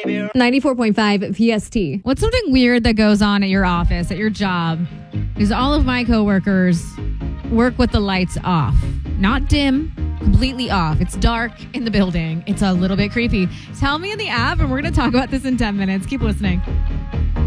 baby. 94.5 PST. What's something weird that goes on at your office, at your job? Because all of my coworkers work with the lights off. Not dim, completely off. It's dark in the building. It's a little bit creepy. Tell me in the app, and we're going to talk about this in 10 minutes. Keep listening.